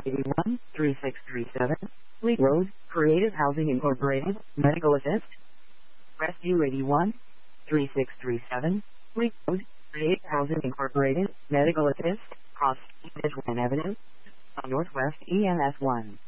81 3637, Fleet Road, Creative Housing Incorporated, Medical Assist. Rescue 81 3637, Fleet Road, Creative Housing Incorporated, Medical Assist, Cross Edgewood Avenue, Northwest EMS 1.